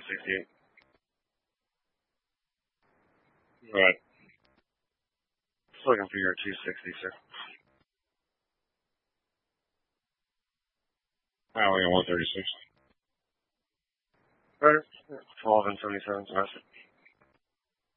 268. Right. Just looking for your 260, sir. I only got 136. Right. 12 and 77 domestic.